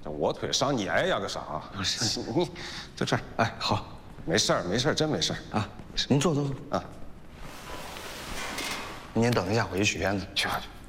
这我腿伤你挨呀个啥？ 不是你就这儿。哎，好， 没事儿，没事儿，真没事儿啊。您坐坐坐啊。 您等一下，我去取片子。 去吧去。